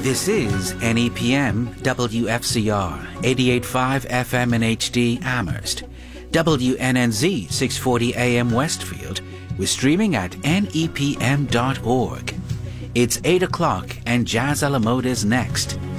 This is NEPM WFCR 88.5 FM in HD Amherst, WNNZ 640 AM Westfield. We're streaming at nepm.org. It's 8 o'clock and Jazz a la Mode is next.